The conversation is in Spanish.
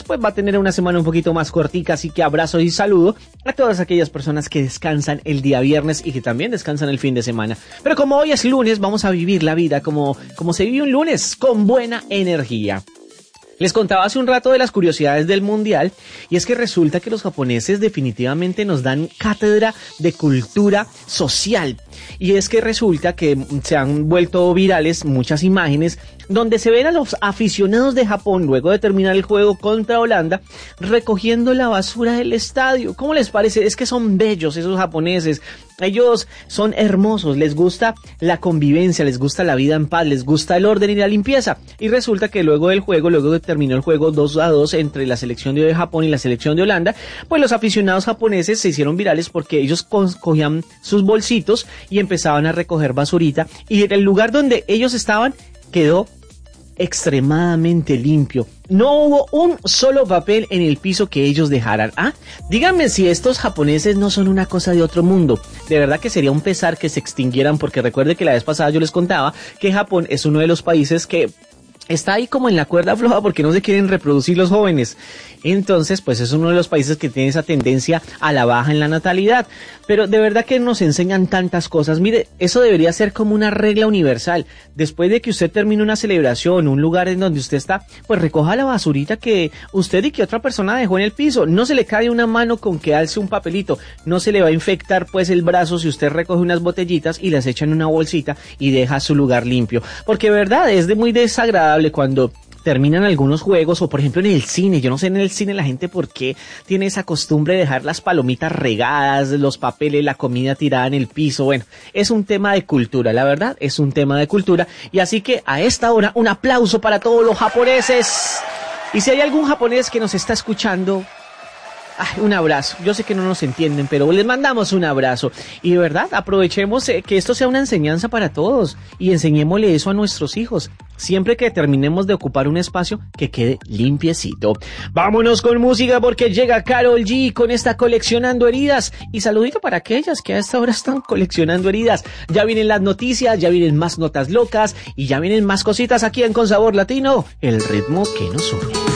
pues va a tener una semana un poquito más cortica, así que abrazo y saludo a todas aquellas personas que descansan el día viernes y que también descansan el fin de semana. Pero como hoy es lunes, vamos a vivir la vida como se vive un lunes, con buena energía. Les contaba hace un rato de las curiosidades del mundial y es que resulta que los japoneses definitivamente nos dan cátedra de cultura social. Y es que resulta que se han vuelto virales muchas imágenes donde se ven a los aficionados de Japón luego de terminar el juego contra Holanda recogiendo la basura del estadio. ¿Cómo les parece? Es que son bellos esos japoneses. Ellos son hermosos, les gusta la convivencia, les gusta la vida en paz, les gusta el orden y la limpieza. Y resulta que luego del juego, luego de terminó el juego 2-2 entre la selección de Japón y la selección de Holanda, pues los aficionados japoneses se hicieron virales porque ellos cogían sus bolsitos y empezaban a recoger basurita y en el lugar donde ellos estaban quedó extremadamente limpio. No hubo un solo papel en el piso que ellos dejaran. Díganme si estos japoneses no son una cosa de otro mundo. De verdad que sería un pesar que se extinguieran, porque recuerde que la vez pasada yo les contaba que Japón es uno de los países que está ahí como en la cuerda floja porque no se quieren reproducir los jóvenes. Entonces, pues es uno de los países que tiene esa tendencia a la baja en la natalidad. Pero de verdad que nos enseñan tantas cosas. Mire, eso debería ser como una regla universal. Después de que usted termine una celebración, un lugar en donde usted está, pues recoja la basurita que usted y que otra persona dejó en el piso. No se le cae una mano con que alce un papelito. No se le va a infectar pues el brazo si usted recoge unas botellitas y las echa en una bolsita y deja su lugar limpio. Porque de verdad es muy desagradable cuando terminan algunos juegos o por ejemplo en el cine. Yo no sé en el cine la gente por qué tiene esa costumbre de dejar las palomitas regadas, los papeles, la comida tirada en el piso. Bueno, es un tema de cultura, la verdad, es un tema de cultura. Y así que a esta hora un aplauso para todos los japoneses. Y si hay algún japonés que nos está escuchando, un abrazo. Yo sé que no nos entienden, pero les mandamos un abrazo. Y de verdad, aprovechemos que esto sea una enseñanza para todos y enseñémosle eso a nuestros hijos. Siempre que terminemos de ocupar un espacio, que quede limpiecito. Vámonos con música porque llega Karol G con esta Coleccionando Heridas. Y saludito para aquellas que a esta hora están coleccionando heridas. Ya vienen las noticias, ya vienen más notas locas y ya vienen más cositas aquí en Con Sabor Latino, el ritmo que nos une.